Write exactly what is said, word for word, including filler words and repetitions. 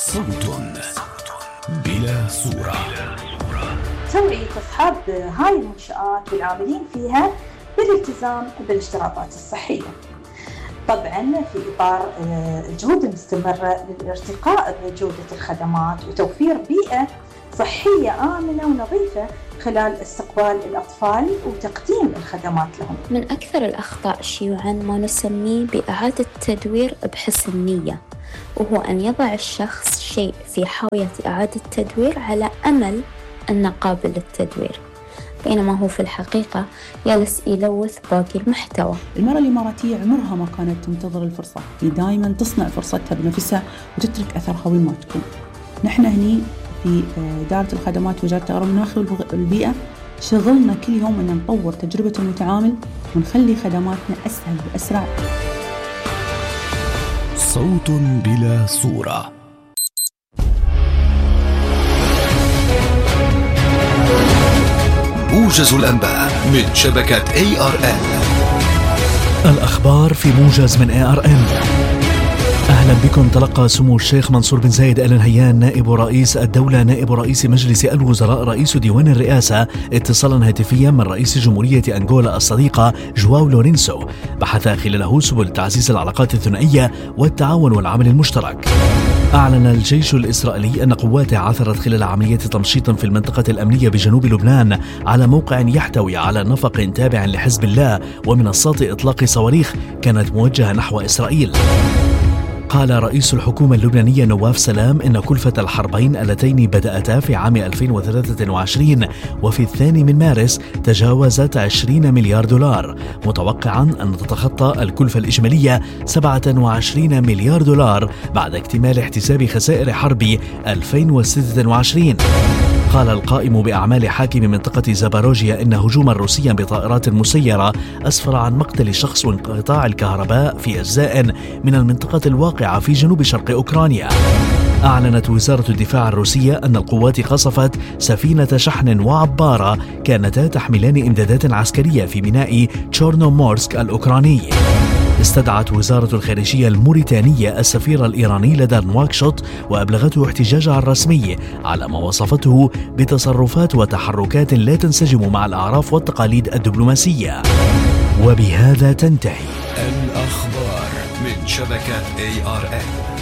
صوت بلا صورة. توعية أصحاب هاي المنشآت والعاملين فيها بالالتزام بالاشتراطات الصحية، طبعا في إطار الجهود المستمرة للارتقاء بجودة الخدمات وتوفير بيئة صحية آمنة ونظيفة خلال استقبال الأطفال وتقديم الخدمات لهم. من أكثر الأخطاء شيوعاً ما نسميه بإعادة التدوير بحسن نية، وهو أن يضع الشخص شيء في حاوية إعادة التدوير على أمل أنه قابل للتدوير، بينما هو في الحقيقة يلس يلوث باقي المحتوى. المرأة الإماراتية عمرها ما كانت تنتظر الفرصة، هي دائما تصنع فرصتها بنفسها وتترك أثرها وين ما تكون. نحن هني في إدارة الخدمات وزارة التغير المناخي والبيئة شغلنا كل يوم أن نطور تجربة المتعامل ونخلي خدماتنا أسهل وأسرع. صوت بلا صورة. موجز الأنباء من شبكة إيه آر إن. الأخبار في موجز من إيه آر إن. أهلا بكم. تلقى سمو الشيخ منصور بن زايد آل نهيان نائب رئيس الدولة نائب رئيس مجلس الوزراء رئيس ديوان الرئاسة اتصالا هاتفيا من رئيس جمهورية أنغولا الصديقة جواو لورينسو، بحث خلاله سبل تعزيز العلاقات الثنائية والتعاون والعمل المشترك. أعلن الجيش الإسرائيلي أن قواته عثرت خلال عملية تمشيط في المنطقة الأمنية بجنوب لبنان على موقع يحتوي على نفق تابع لحزب الله ومنصات إطلاق صواريخ كانت موجهة نحو إسرائيل. قال رئيس الحكومة اللبنانية نواف سلام إن كلفة الحربين اللتين بدأتا في عام ألفين وثلاثة وعشرين وفي الثاني من مارس تجاوزت عشرين مليار دولار، متوقعا أن تتخطى الكلفة الإجمالية سبعة وعشرين مليار دولار بعد اكتمال احتساب خسائر حرب ألفين وستة وعشرين. قال القائم بأعمال حاكم منطقة زاباروجيا إن هجوما روسيا بطائرات مسيرة أسفر عن مقتل شخص وانقطاع الكهرباء في أجزاء من المنطقة الواقعة في جنوب شرق أوكرانيا. أعلنت وزارة الدفاع الروسية أن القوات قصفت سفينة شحن وعبارة كانتا تحملان إمدادات عسكرية في ميناء تشورنومورسك الأوكراني. استدعت وزارة الخارجية الموريتانية السفير الإيراني لدى نواكشوط وأبلغته احتجاجها الرسمي على ما وصفته بتصرفات وتحركات لا تنسجم مع الأعراف والتقاليد الدبلوماسية. وبهذا تنتهي الأخبار من شبكة إيه آر إن.